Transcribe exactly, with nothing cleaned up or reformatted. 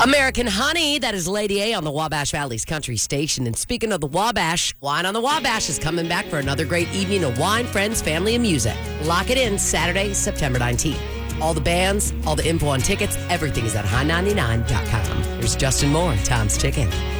American Honey, that is Lady A on the Wabash Valley's Country Station. And speaking of the Wabash, Wine on the Wabash is coming back for another great evening of wine, friends, family, and music. Lock it in Saturday, September nineteenth. All the bands, all the info on tickets, everything is at high ninety-nine dot com. Here's Justin Moore and Tom's Chicken.